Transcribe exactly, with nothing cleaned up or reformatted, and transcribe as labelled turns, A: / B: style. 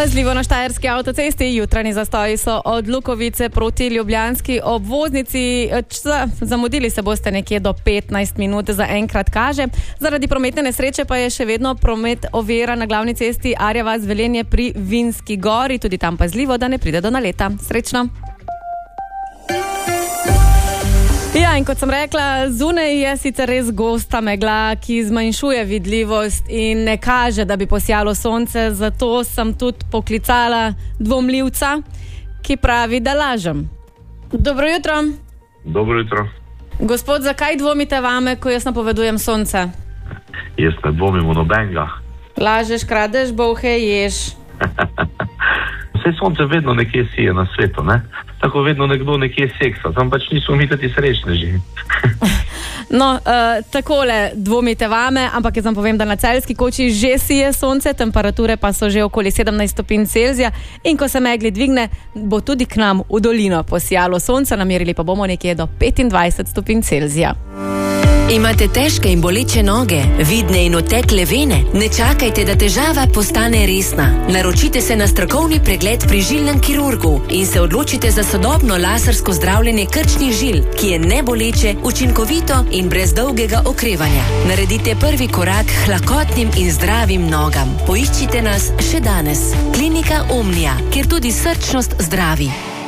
A: Pazljivo na štajerski avtocesti, jutranji zastoji so od Lukovice proti ljubljanski obvoznici. Zamudili se boste nekje do petnajst minut, za enkrat kaže. Zaradi prometne nesreče pa je še vedno promet ovira na glavni cesti Arja vas Velenje pri Vinski gori. Tudi tam pazljivo, da ne pride do naleta. Srečno! Ja, in kot sem rekla, zunaj je sicer res gosta megla, ki zmanjšuje vidljivost in ne kaže, da bi posijalo sonce, zato sem tudi poklicala dvomljivca, ki pravi, da lažem. Dobro jutro.
B: Dobro jutro.
A: Gospod, zakaj dvomite vame, ko jaz napovedujem sonce?
B: Jaz ne dvomim v nobenega.
A: Lažeš, kradeš, bolhe ješ.
B: Vse sonce vedno nekje sije na svetu, ne? Tako vedno nekdo nekje seksa, tam pač nismo mi tudi srečneži.
A: No, uh, takole dvomite vame, ampak jaz vam povem, da na Celjski koči že sije sonce, temperature pa so že okoli sedemnajst stopinj Celzija in ko se megli dvigne, bo tudi k nam v dolino posijalo sonce, namerili pa bomo nekje do petindvajset stopinj Celzija.
C: Imate težke in boleče noge, vidne in otekle vene? Ne čakajte, da težava postane resna. Naročite se na strokovni pregled pri žilnem kirurgu in se odločite za sodobno lasersko zdravljenje krčnih žil, ki je neboleče, učinkovito in brez dolgega okrevanja. Naredite prvi korak k lahkotnim in zdravim nogam. Poiščite nas še danes. Klinika Omnia, kjer tudi srčnost zdravi.